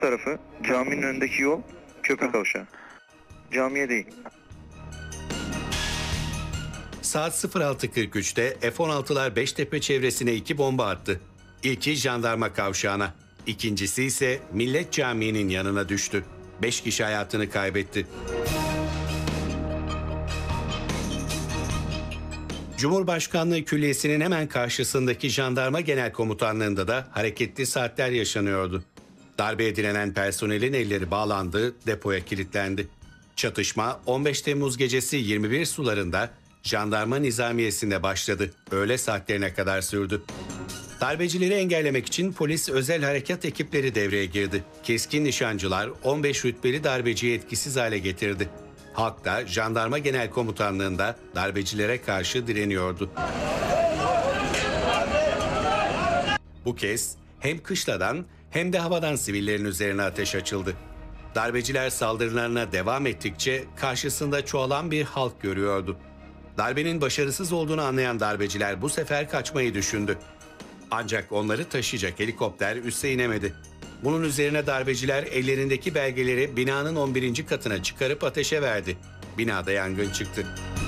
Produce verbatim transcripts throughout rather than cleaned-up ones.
tarafı caminin önündeki yol köprü kavşağı. Camiye değil. Saat sıfır altı kırk üçte F on altılar Beştepe çevresine iki bomba attı. İlki jandarma kavşağına, ikincisi ise Millet Camii'nin yanına düştü. Beş kişi hayatını kaybetti. Cumhurbaşkanlığı Külliyesi'nin hemen karşısındaki Jandarma Genel Komutanlığı'nda da hareketli saatler yaşanıyordu. Darbeye direnen personelin elleri bağlandı, depoya kilitlendi. Çatışma on beş Temmuz gecesi yirmi bir sularında Jandarma Nizamiyesi'nde başladı. Öğle saatlerine kadar sürdü. Darbecileri engellemek için polis özel harekat ekipleri devreye girdi. Keskin nişancılar on beş rütbeli darbeciyi etkisiz hale getirdi. Halk da Jandarma Genel Komutanlığı'nda darbecilere karşı direniyordu. Bu kez hem kışladan hem de havadan sivillerin üzerine ateş açıldı. Darbeciler saldırılarına devam ettikçe karşısında çoğalan bir halk görüyordu. Darbenin başarısız olduğunu anlayan darbeciler bu sefer kaçmayı düşündü. Ancak onları taşıyacak helikopter üsse inemedi. Bunun üzerine darbeciler ellerindeki belgeleri binanın on birinci katına çıkarıp ateşe verdi. Binada yangın çıktı.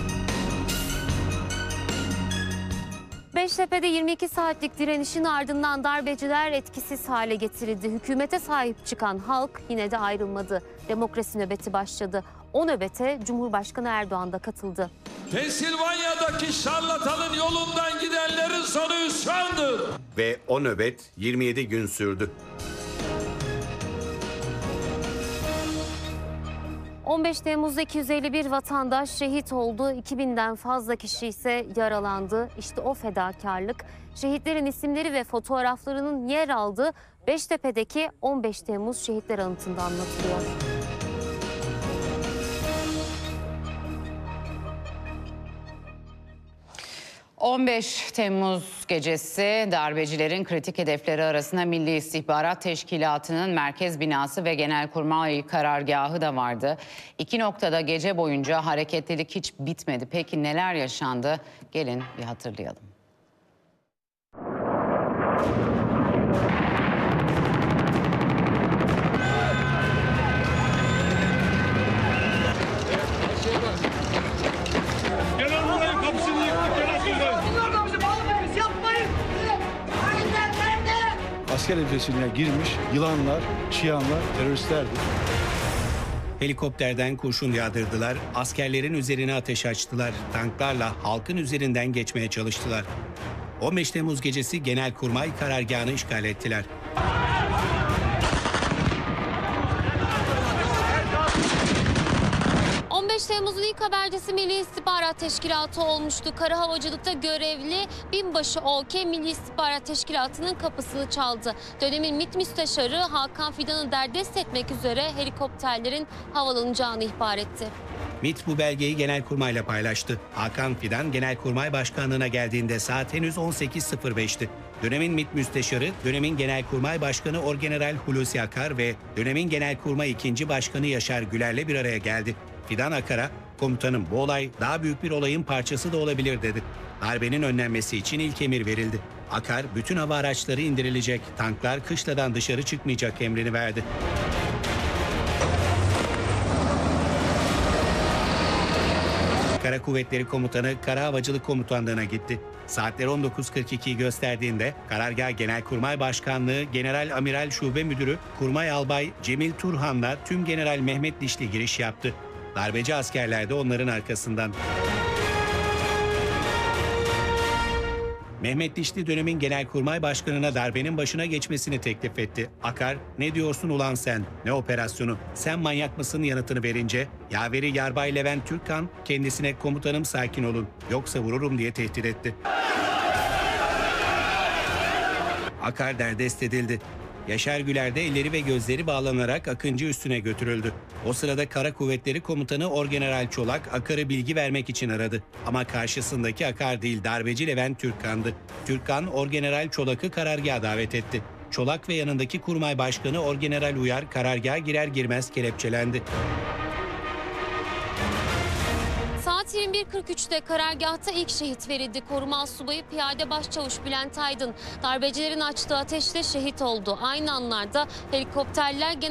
Beştepe'de yirmi iki saatlik direnişin ardından darbeciler etkisiz hale getirildi. Hükümete sahip çıkan halk yine de ayrılmadı. Demokrasi nöbeti başladı. O nöbete Cumhurbaşkanı Erdoğan da katıldı. Pensilvanya'daki şarlatanın yolundan gidenlerin sonu hüsrandır. Ve o nöbet yirmi yedi gün sürdü. on beş Temmuz'da iki yüz elli bir vatandaş şehit oldu. iki binden fazla kişi ise yaralandı. İşte o fedakarlık, şehitlerin isimleri ve fotoğraflarının yer aldığı Beştepe'deki on beş Temmuz Şehitler Anıtı'nda anlatılıyor. on beş Temmuz gecesi darbecilerin kritik hedefleri arasında Milli İstihbarat Teşkilatı'nın merkez binası ve Genelkurmay karargahı da vardı. İki noktada gece boyunca hareketlilik hiç bitmedi. Peki neler yaşandı? Gelin bir hatırlayalım. Asker elbisesine girmiş yılanlar, çıyanlar, teröristlerdi. Helikopterden kurşun yağdırdılar, askerlerin üzerine ateş açtılar, tanklarla halkın üzerinden geçmeye çalıştılar. on beş Temmuz gecesi Genelkurmay karargahını işgal ettiler. on beş Temmuz'un ilk habercisi Milli İstihbarat Teşkilatı olmuştu. Kara havacılıkta görevli binbaşı OK Milli İstihbarat Teşkilatı'nın kapısını çaldı. Dönemin MİT Müsteşarı Hakan Fidan'ı derdest etmek üzere helikopterlerin havalanacağını ihbar etti. MİT bu belgeyi Genelkurmay'la paylaştı. Hakan Fidan Genelkurmay Başkanlığı'na geldiğinde saat henüz on sekiz sıfır beşti. Dönemin MİT Müsteşarı, dönemin Genelkurmay Başkanı Orgeneral Hulusi Akar ve dönemin Genelkurmay ikinci Başkanı Yaşar Güler'le bir araya geldi. Fidan Akar'a, "Komutanım, bu olay daha büyük bir olayın parçası da olabilir" dedi. Darbenin önlenmesi için ilk emir verildi. Akar, bütün hava araçları indirilecek, tanklar kışladan dışarı çıkmayacak emrini verdi. Kara Kuvvetleri Komutanı Kara Havacılık Komutanlığı'na gitti. Saatler on dokuz kırk ikiyi gösterdiğinde Karargah Genelkurmay Başkanlığı General Amiral Şube Müdürü Kurmay Albay Cemil Turhan'la Tüm General Mehmet Dişli giriş yaptı. Darbeci askerler de onların arkasından. Mehmet Dişli dönemin Genelkurmay Başkanı'na darbenin başına geçmesini teklif etti. Akar, "Ne diyorsun ulan sen? Ne operasyonu? Sen manyak mısın?" yanıtını verince yaveri Yarbay Levent Türkan kendisine "Komutanım, sakin olun, yoksa vururum" diye tehdit etti. Akar derdest edildi. Yaşar Güler de elleri ve gözleri bağlanarak Akıncı üstüne götürüldü. O sırada Kara Kuvvetleri Komutanı Orgeneral Çolak Akar'ı bilgi vermek için aradı. Ama karşısındaki Akar değil, darbeci Levent Türkan'dı. Türkan, Orgeneral Çolak'ı karargaha davet etti. Çolak ve yanındaki Kurmay Başkanı Orgeneral Uyar karargaha girer girmez kelepçelendi. Saat yirmi bir kırk üçte karargahta ilk şehit verildi. Koruma Astsubayı Piyade Başçavuş Bülent Aydın darbecilerin açtığı ateşle şehit oldu. Aynı anlarda helikopterler